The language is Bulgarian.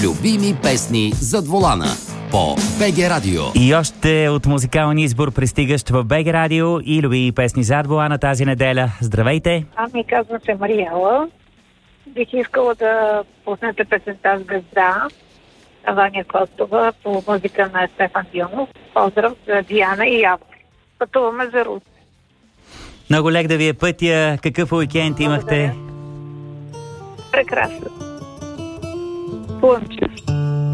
Любими песни зад волана по БГ Радио. И още от музикалния избор, пристигащ в БГ Радио и любими песни зад волана тази неделя. Здравейте! Ами, казвам се Мариела. Бих искала да пуснете песента "Звезда" на Ваня Костова по музика на Стефан Дионов. Поздрав за Диана и Явор. Пътуваме за Руси. Много лек да ви е пътя. Какъв уикенд имахте? Прекрасно. Слънчев.